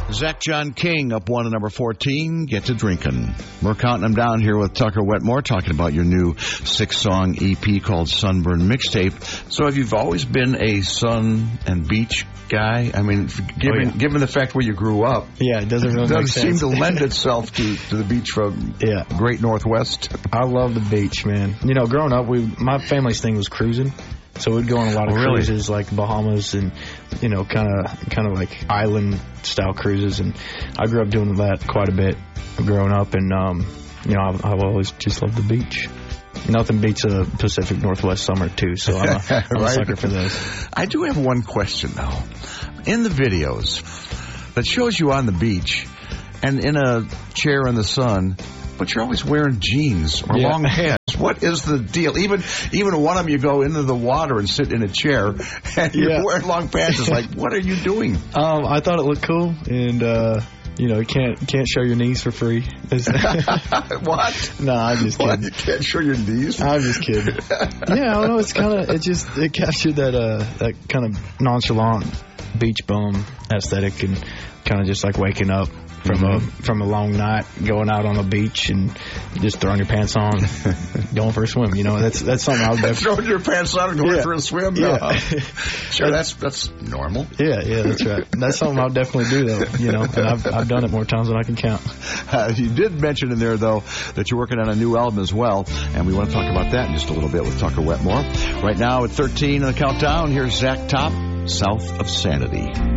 Zach John King up one to number 14, Get to Drinkin'. We're counting them down here with Tucker Wetmore, talking about your new 6-song EP called Sunburn Mixtape. So have you always been a sun and beach guy? I mean, given the fact where you grew up, yeah, it doesn't really make sense. Seem to lend itself to the beach from Great Northwest. I love the beach, man. You know, growing up, my family's thing was cruising. So we'd go on a lot of cruises, like Bahamas and, you know, kind of like island-style cruises. And I grew up doing that quite a bit growing up. And, you know, I've always just loved the beach. Nothing beats a Pacific Northwest summer, too. So I'm a sucker for those. I do have one question, though. In the videos that shows you on the beach and in a chair in the sun, but you're always wearing jeans or long pants. What is the deal? Even one of them, you go into the water and sit in a chair, and you're wearing long pants. It's like, what are you doing? I thought it looked cool, and you know, you can't show your knees for free. What? No, I'm just kidding. You can't show your knees? I'm just kidding. Yeah, I don't know. It captured that kind of nonchalant beach bum aesthetic, and kind of just like waking up from a long night, going out on the beach and just throwing your pants on, going for a swim. You know, that's something I would definitely... Throwing your pants on and going for a swim? Yeah. Sure, that's normal. Yeah, that's right. That's something I would definitely do, though, you know, and I've done it more times than I can count. You did mention in there, though, that you're working on a new album as well, and we want to talk about that in just a little bit with Tucker Wetmore. Right now at 13 on the countdown, here's Zach Top, South of Sanity.